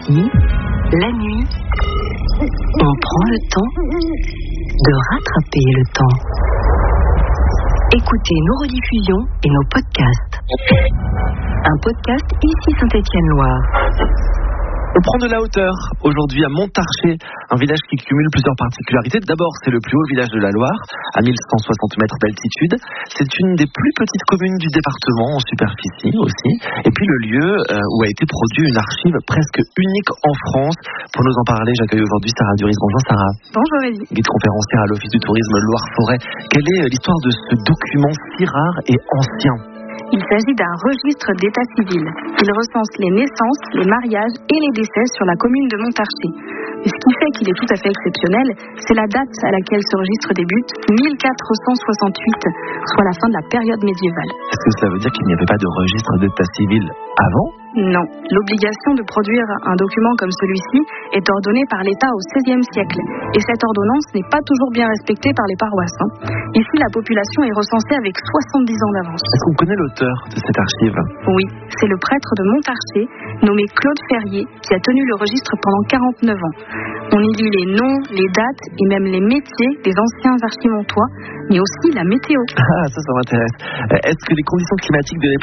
ici, la nuit, on prend le temps de rattraper le temps. Écoutez nos rediffusions et nos podcasts. Un podcast ici Saint-Étienne-Loire. On prend de la hauteur aujourd'hui à Montarcher, un village qui cumule plusieurs particularités. D'abord, c'est le plus haut village de la Loire, à 1160 mètres d'altitude. C'est une des plus petites communes du département, en superficie aussi. Et puis le lieu où a été produit une archive presque unique en France. Pour nous en parler, j'accueille aujourd'hui Sarah Duris. Bonjour Sarah. Bonjour Eddie. Guide conférencière à l'Office du tourisme Loire-Forêt. Quelle est l'histoire de ce document si rare et ancien ? Il s'agit d'un registre d'état civil. Il recense les naissances, les mariages et les décès sur la commune de Montarcher. Et ce qui fait qu'il est tout à fait exceptionnel, c'est la date à laquelle ce registre débute, 1468, soit la fin de la période médiévale. Est-ce que cela veut dire qu'il n'y avait pas de registre d'état civil avant ? Non. L'obligation de produire un document comme celui-ci est ordonnée par l'État au XVIe siècle. Et cette ordonnance n'est pas toujours bien respectée par les paroisses. Ici, la population est recensée avec 70 ans d'avance. Est-ce qu'on connaît l'auteur de cette archive ? Oui, c'est le prêtre de Montarcher, nommé Claude Ferrier, qui a tenu le registre pendant 49 ans. On y lit les noms, les dates et même les métiers des anciens archimontois, mais aussi la météo. Ah, ça m'intéresse. Est-ce que les conditions climatiques de l'époque